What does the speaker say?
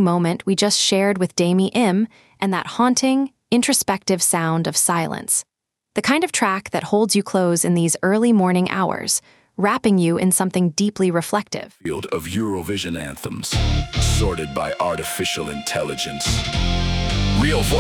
breathtaking moment we just shared with Damie Im and that haunting, introspective sound of silence. The kind of track that holds you close in these early morning hours, wrapping you in something deeply reflective. Field of Eurovision anthems, sorted by artificial intelligence. Real voice.